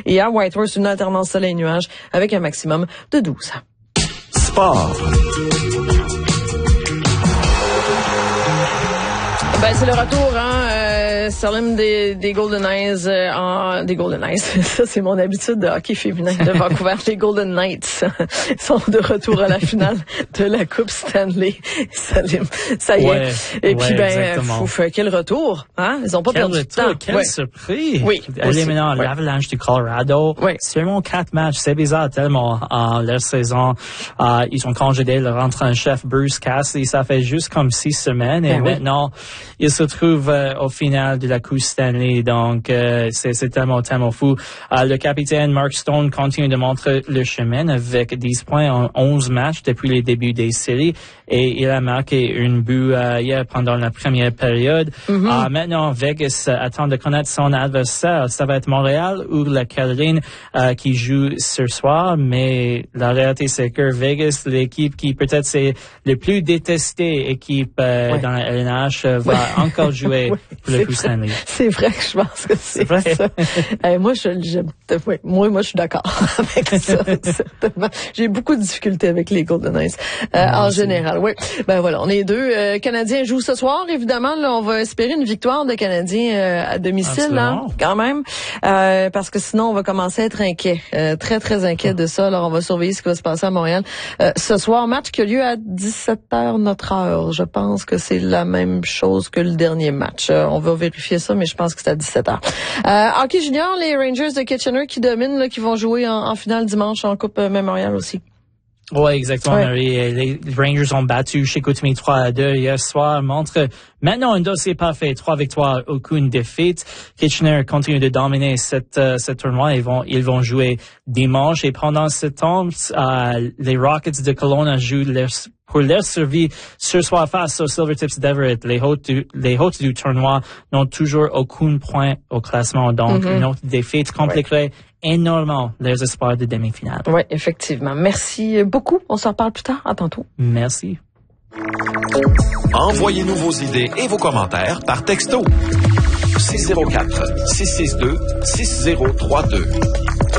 Et à Whitehorse, une alternance soleil-nuage avec un maximum de 12. Sport. Ben, c'est le retour, Salim des Golden Eyes, des Golden Eyes. Ça, c'est mon habitude de hockey féminin de Vancouver. Les Golden Knights sont de retour à la finale de la Coupe Stanley. Salim, ça y est. Et puis, quel retour, hein? Ils ont pas perdu de temps. Quelle surprise. Oui. Éliminant l'Avalanche du Colorado. Oui. Seulement 4 matchs. C'est bizarre tellement, leur saison. Ils ont congédé leur entraîneur-chef Bruce Cassidy. Ça fait juste comme 6 semaines. Et maintenant, ils se trouvent au final de la Coupe Stanley, donc c'est tellement fou. Le capitaine Mark Stone continue de montrer le chemin avec 10 points en 11 matchs depuis les débuts des séries et il a marqué un but hier pendant la première période. Maintenant, Vegas attend de connaître son adversaire. Ça va être Montréal ou la Caroline qui joue ce soir, mais la réalité c'est que Vegas, l'équipe qui peut-être c'est le plus détestée équipe dans la LNH, va encore jouer pour le Coupe Stanley. C'est vrai que je pense que c'est vrai. Ça. Moi, moi, je suis d'accord avec ça. Certainement. J'ai beaucoup de difficultés avec les Golden Knights en général. Oui. Ben voilà, on est deux. Canadiens jouent ce soir. Évidemment, là, on va espérer une victoire des Canadiens à domicile, là, quand même, parce que sinon, on va commencer à être inquiet, très très inquiet de ça. Alors, on va surveiller ce qui va se passer à Montréal ce soir. Match qui a lieu à 17h notre heure. Je pense que c'est la même chose que le dernier match. On va vérifier ça, mais je pense que c'est à 17h. Hockey junior, les Rangers de Kitchener qui dominent, là, qui vont jouer en finale dimanche en Coupe Memorial aussi. Oui, exactement, Marie. Les Rangers ont battu chez Chicoutimi 3-2 hier soir, montre maintenant un dossier parfait, 3 victoires, aucune défaite. Kitchener continue de dominer cette tournoi. Ils vont jouer dimanche et pendant ce temps, les Rockets de Kelowna jouent pour leur survie ce soir face aux Silvertips d'Everett. Les hôtes du tournoi n'ont toujours aucun point au classement, donc une autre défaite compliquerait énormément leurs espoirs de demi-finale. Oui, effectivement. Merci beaucoup. On s'en reparle plus tard. À tantôt. Merci. Envoyez-nous vos idées et vos commentaires par texto. 604-662-6032.